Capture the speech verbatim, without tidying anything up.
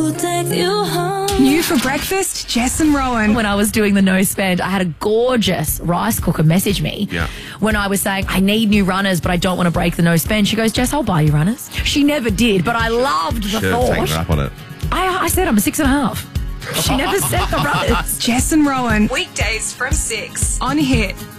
will take you home. New for breakfast, Jess and Rowan. When I was doing the no spend, I had a gorgeous rice cooker message me Yeah. when I was saying, I need new runners, but I don't want to break the no spend. She goes, Jess, I'll buy you runners. She never did, but I loved the Should have taken her thought. up on it. I, I said I'm a six and a half. She never said the runners. Jess and Rowan. Weekdays from six. On Hit.